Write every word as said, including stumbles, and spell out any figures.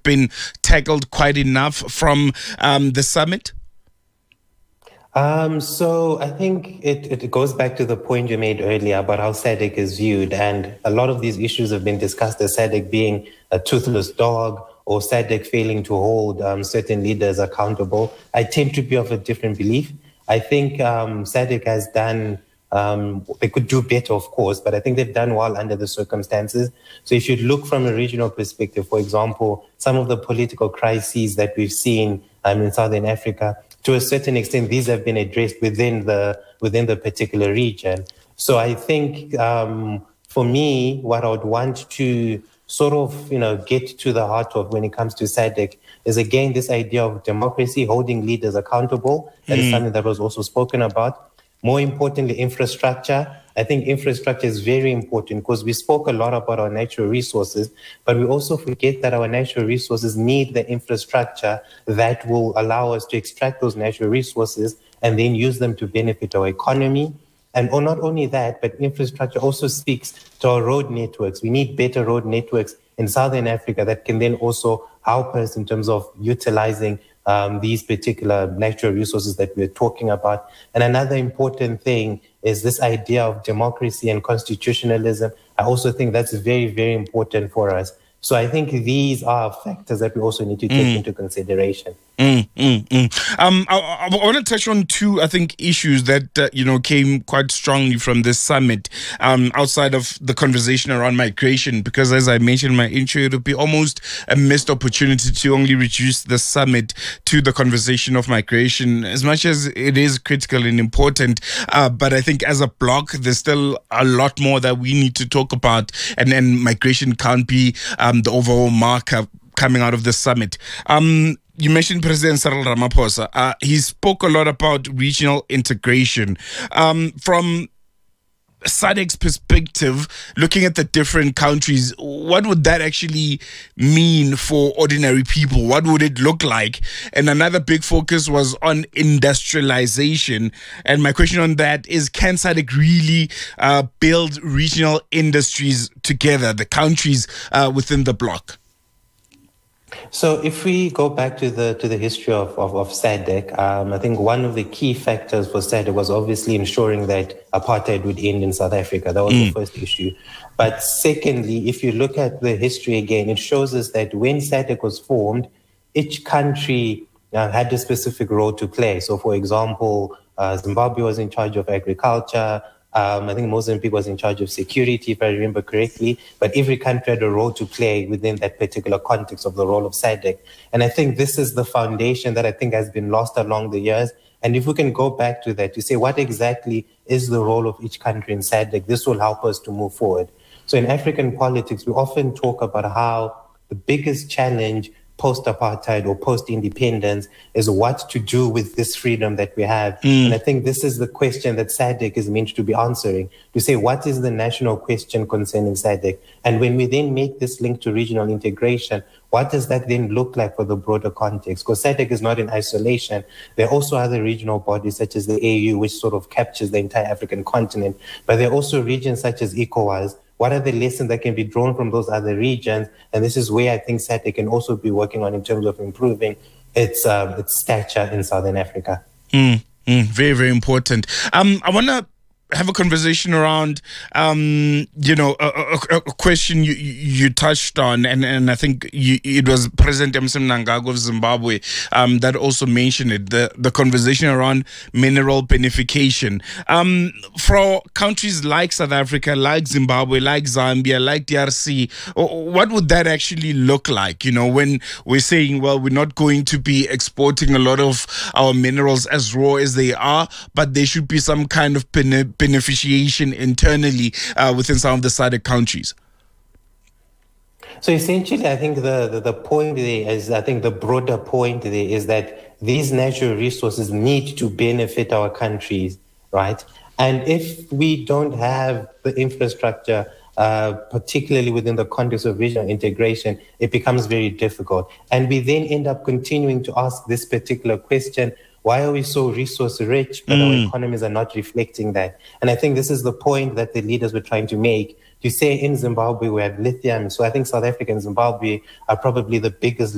been tackled quite enough from um, the summit? Um, so I think it, it goes back to the point you made earlier about how SADC is viewed. And a lot of these issues have been discussed as SADC being a toothless dog or SADC failing to hold um, certain leaders accountable. I tend to be of a different belief. I think um, SADC has done, um, they could do better, of course, but I think they've done well under the circumstances. So if you look from a regional perspective, for example, some of the political crises that we've seen um, in Southern Africa, to a certain extent, these have been addressed within the within the particular region. So I think um, for me, what I would want to sort of, you know, get to the heart of when it comes to SADC is, again, this idea of democracy, holding leaders accountable. That mm. is something that was also spoken about. More importantly, infrastructure. I think infrastructure is very important because we spoke a lot about our natural resources, but we also forget that our natural resources need the infrastructure that will allow us to extract those natural resources and then use them to benefit our economy. And or not only that, but infrastructure also speaks to our road networks. We need better road networks in Southern Africa that can then also help us in terms of utilizing Um, these particular natural resources that we're talking about. And another important thing is this idea of democracy and constitutionalism. I also think that's very, very important for us. So I think these are factors that we also need to take mm. into consideration. Mm, mm, mm. Um, I, I, I want to touch on two, I think, issues that, uh, you know, came quite strongly from this summit um, outside of the conversation around migration, because as I mentioned in my intro, it would be almost a missed opportunity to only reduce the summit to the conversation of migration, as much as it is critical and important. Uh, but I think as a bloc, there's still a lot more that we need to talk about, and, and migration can't be um, the overall marker coming out of the summit. Um, You mentioned President Cyril Ramaphosa. Uh, he spoke a lot about regional integration. Um, from SADC's perspective, looking at the different countries, what would that actually mean for ordinary people? What would it look like? And another big focus was on industrialization. And my question on that is, can SADC really uh, build regional industries together, the countries uh, within the bloc? So if we go back to the to the history of, of, of SADC, um, I think one of the key factors for SADC was obviously ensuring that apartheid would end in South Africa. That was mm. the first issue. But secondly, if you look at the history again, it shows us that when SADC was formed, each country uh, had a specific role to play. So for example, uh, Zimbabwe was in charge of agriculture. Um, I think Mozambique was in charge of security, if I remember correctly, but every country had a role to play within that particular context of the role of SADC. And I think this is the foundation that I think has been lost along the years. And if we can go back to that, to say what exactly is the role of each country in SADC, this will help us to move forward. So in African politics, we often talk about how the biggest challenge post-apartheid or post-independence is what to do with this freedom that we have. Mm. And I think this is the question that SADC is meant to be answering, to say what is the national question concerning SADC? And when we then make this link to regional integration, what does that then look like for the broader context? Because SADC is not in isolation. There are also other regional bodies such as the A U, which sort of captures the entire African continent. But there are also regions such as ECOWAS. What are the lessons that can be drawn from those other regions? And this is where I think SADC can also be working on in terms of improving its um, its stature in Southern Africa. Mm, mm, very, very important. Um, I want to have a conversation around, um, you know, a, a, a question you you touched on, and, and I think you, it was President Emmerson Mnangagwa of Zimbabwe um, that also mentioned it, the, the conversation around mineral beneficiation. Um, for countries like South Africa, like Zimbabwe, like Zambia, like D R C, what would that actually look like? You know, when we're saying, well, we're not going to be exporting a lot of our minerals as raw as they are, but there should be some kind of beneficiation beneficiation internally uh, within some of the SADC countries? So essentially, I think the, the, the point there is, I think the broader point there is that these natural resources need to benefit our countries, right? And if we don't have the infrastructure, uh, particularly within the context of regional integration, it becomes very difficult. And we then end up continuing to ask this particular question: why are we so resource rich, but mm. our economies are not reflecting that? And I think this is the point that the leaders were trying to make. To say in Zimbabwe we have lithium, so I think South Africa and Zimbabwe are probably the biggest